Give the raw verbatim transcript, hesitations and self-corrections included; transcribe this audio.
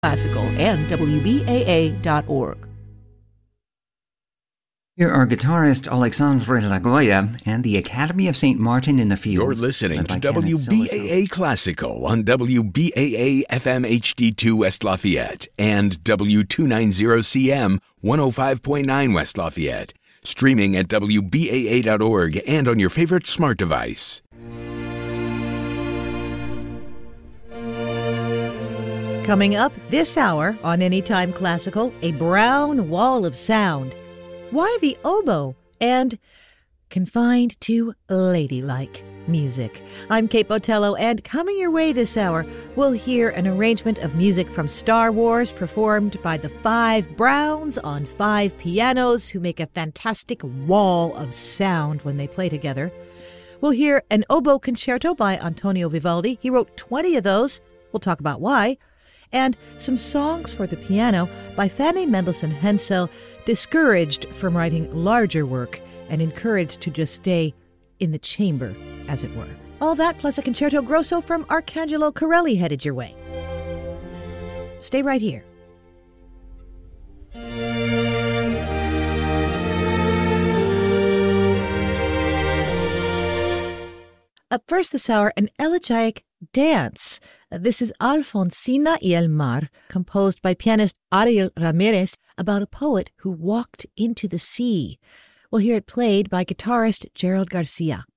Classical and W B A A dot org. Here are guitarist Alexandre Lagoya and the Academy of Saint Martin in the Fields. You're listening to W B A A Classical on W B A A F M H D two West Lafayette and W two ninety C M one oh five point nine West Lafayette. Streaming at W B A A dot org and on your favorite smart device. Coming up this hour on Anytime Classical, a brown wall of sound. Why the oboe? And confined to ladylike music. I'm Kate Botello, and coming your way this hour, we'll hear an arrangement of music from Star Wars performed by the five Browns on five pianos who make a fantastic wall of sound when they play together. We'll hear an oboe concerto by Antonio Vivaldi. He wrote twenty of those. We'll talk about why. And some songs for the piano by Fanny Mendelssohn Hensel, discouraged from writing larger work and encouraged to just stay in the chamber, as it were. All that plus a concerto grosso from Arcangelo Corelli headed your way. Stay right here. Up first this hour, an elegiac dance. This is Alfonsina y el Mar, composed by pianist Ariel Ramirez, about a poet who walked into the sea. We'll hear it played by guitarist Gerald Garcia.